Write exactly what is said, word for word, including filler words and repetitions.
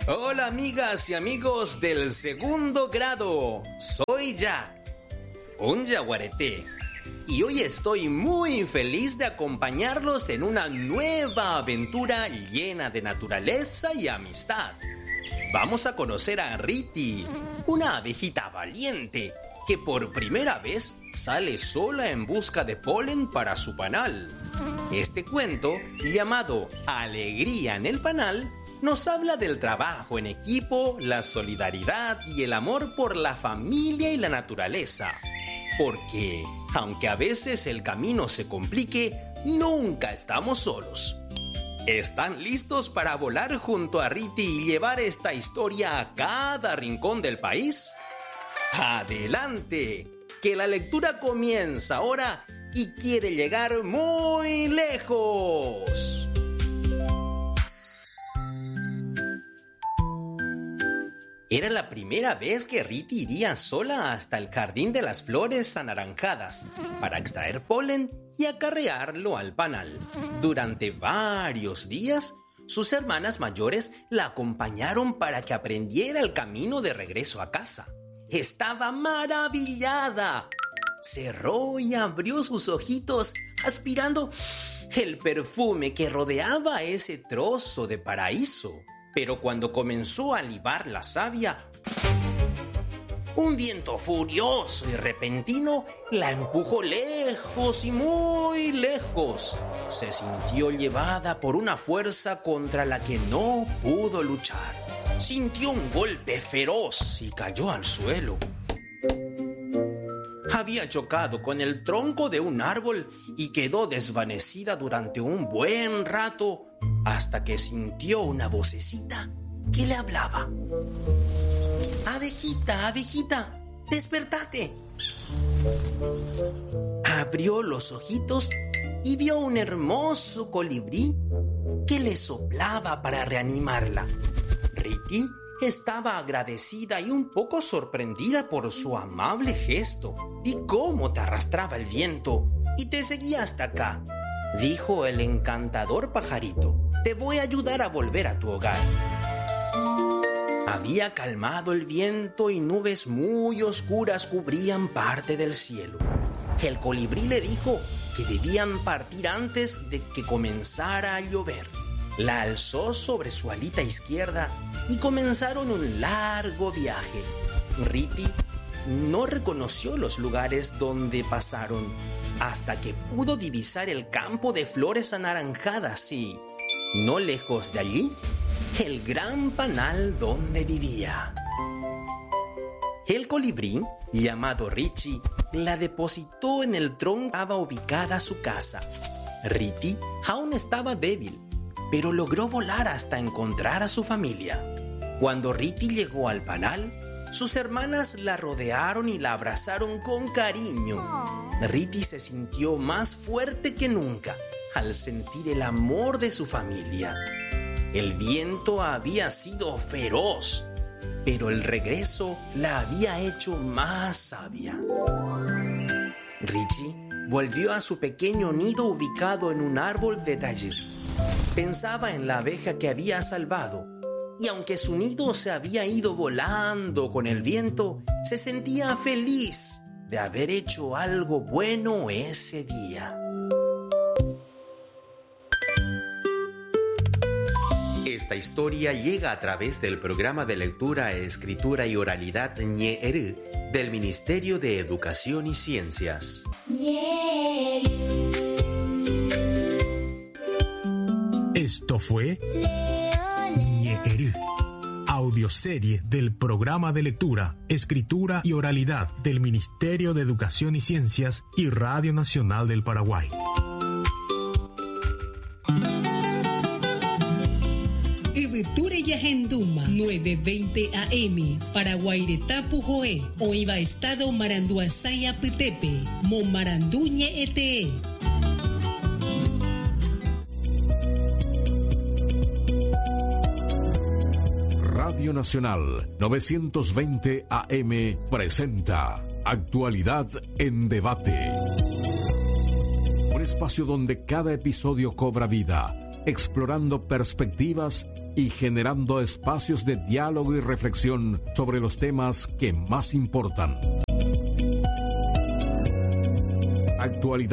Hola amigas y amigos del segundo grado, soy Jack, un yaguareté, y hoy estoy muy feliz de acompañarlos en una nueva aventura llena de naturaleza y amistad. Vamos a conocer a Riti, una abejita valiente que por primera vez sale sola en busca de polen para su panal. Este cuento, llamado Alegría en el Panal, nos habla del trabajo en equipo, la solidaridad y el amor por la familia y la naturaleza. Porque, aunque a veces el camino se complique, nunca estamos solos. ¿Están listos para volar junto a Riti y llevar esta historia a cada rincón del país? ¡Adelante! Que la lectura comienza ahora y quiere llegar muy lejos. Era la primera vez que Riti iría sola hasta el jardín de las flores anaranjadas para extraer polen y acarrearlo al panal. Durante varios días, sus hermanas mayores la acompañaron para que aprendiera el camino de regreso a casa. Estaba maravillada. Cerró y abrió sus ojitos, aspirando el perfume que rodeaba ese trozo de paraíso. Pero cuando comenzó a libar la savia, un viento furioso y repentino la empujó lejos y muy lejos. Se sintió llevada por una fuerza contra la que no pudo luchar. Sintió un golpe feroz y cayó al suelo. Había chocado con el tronco de un árbol y quedó desvanecida durante un buen rato, hasta que sintió una vocecita que le hablaba. Abejita, abejita, despertate. Abrió los ojitos y vio un hermoso colibrí que le soplaba para reanimarla. Riti estaba agradecida y un poco sorprendida por su amable gesto. «¿Y cómo te arrastraba el viento y te seguía hasta acá?», dijo el encantador pajarito. «Te voy a ayudar a volver a tu hogar». Había calmado el viento y nubes muy oscuras cubrían parte del cielo. El colibrí le dijo que debían partir antes de que comenzara a llover. La alzó sobre su alita izquierda y comenzaron un largo viaje. Riti no reconoció los lugares donde pasaron hasta que pudo divisar el campo de flores anaranjadas y, no lejos de allí, el gran panal donde vivía. El colibrí, llamado Richie, la depositó en el tronco. Estaba ubicada su casa. Riti aún estaba débil, pero logró volar hasta encontrar a su familia. Cuando Riti llegó al panal, sus hermanas la rodearon y la abrazaron con cariño. Riti se sintió más fuerte que nunca al sentir el amor de su familia. El viento había sido feroz, pero el regreso la había hecho más sabia. Richie volvió a su pequeño nido ubicado en un árbol de dayé. Pensaba en la abeja que había salvado, y aunque su nido se había ido volando con el viento, se sentía feliz de haber hecho algo bueno ese día. Esta historia llega a través del programa de lectura, escritura y oralidad Ñe'erü del Ministerio de Educación y Ciencias. Esto fue Ñe'erü, audioserie del programa de lectura, escritura y oralidad del Ministerio de Educación y Ciencias y Radio Nacional del Paraguay. Ibuture Yahenduma, novecientos veinte A M, Paraguaireta Pujoé, Oiva Estado Maranduasaya Pitepe, Momaranduñe Ete. Radio Nacional novecientos veinte A M presenta Actualidad en Debate. Un espacio donde cada episodio cobra vida, explorando perspectivas y generando espacios de diálogo y reflexión sobre los temas que más importan. Actualidad